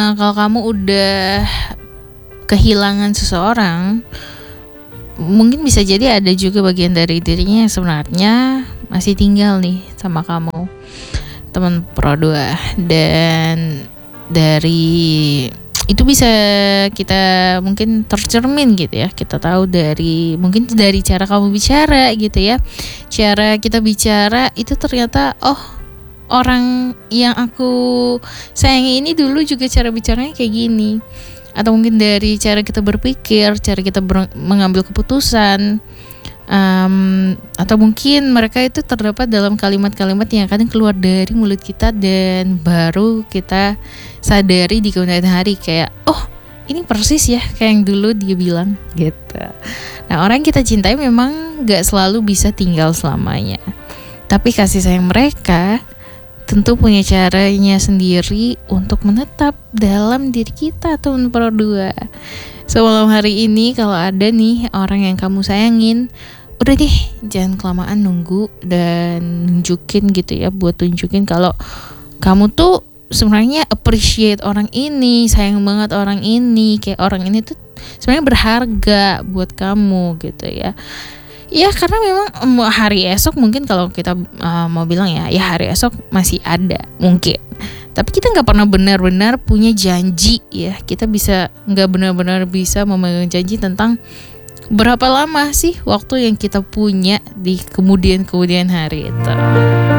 Kalau kamu udah kehilangan seseorang, mungkin bisa jadi ada juga bagian dari dirinya yang sebenarnya masih tinggal nih sama kamu, teman Pro 2. Dan dari itu bisa kita mungkin tercermin gitu ya, kita tahu dari mungkin dari cara kamu bicara gitu ya, cara kita bicara itu ternyata orang yang aku sayangi ini dulu juga cara bicaranya kayak gini. Atau mungkin dari cara kita berpikir, cara kita mengambil keputusan, atau mungkin mereka itu terdapat dalam kalimat-kalimat yang kadang keluar dari mulut kita dan baru kita sadari di kemudian hari kayak ini persis ya kayak yang dulu dia bilang gitu. Nah, orang yang kita cintai memang gak selalu bisa tinggal selamanya, tapi kasih sayang mereka tentu punya caranya sendiri untuk menetap dalam diri kita, teman Pro 2. So, malam hari ini kalau ada nih orang yang kamu sayangin, udah deh jangan kelamaan nunggu dan nunjukin gitu ya, buat tunjukin kalau kamu tuh sebenarnya appreciate orang ini, sayang banget orang ini, kayak orang ini tuh sebenarnya berharga buat kamu gitu ya. Ya karena memang hari esok mungkin kalau kita mau bilang ya hari esok masih ada mungkin. Tapi kita nggak pernah benar-benar punya janji ya. Kita nggak benar-benar bisa memegang janji tentang berapa lama sih waktu yang kita punya di kemudian hari itu.